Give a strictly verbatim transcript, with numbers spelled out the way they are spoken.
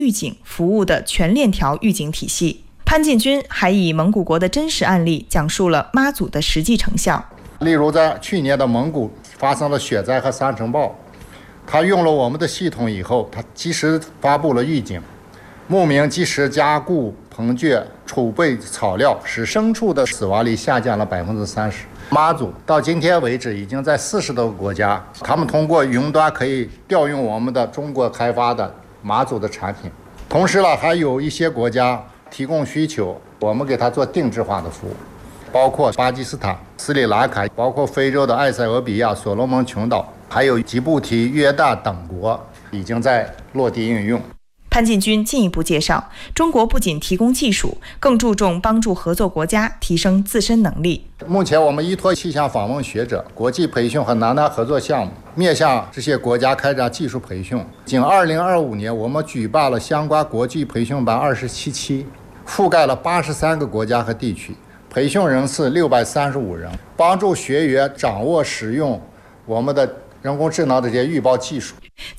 预警服务的全链条预警体系。潘进军还以蒙古国的真实案例讲述了妈祖的实际成效。 例如，在去年的蒙古发生了雪灾和沙尘暴，他用了我们的系统以后，他及时发布了预警，牧民及时加固棚圈，储备草料，使牲畜的死亡率下降了百分之三十。妈祖到今天为止已经在四十多个国家，他们通过云端可以调用我们的中国开发的妈祖的产品。同时呢，还有一些国家提供需求，我们给他做定制化的服务，包括巴基斯坦、斯里兰卡，包括非洲的埃塞俄比亚、所罗门群岛，还有吉布提、约旦等国已经在落地应用。 潘进军进一步介绍，中国不仅提供技术，更注重帮助合作国家提升自身能力。 目前我们依托气象访问学者、国际培训和南南合作项目，面向这些国家开展技术培训。仅二零二五年，我们举办了相关国际培训班二十七期，覆盖了八十三个国家和地区，培训人次六百三十五人，帮助学员掌握使用我们的人工智能的这些预报技术。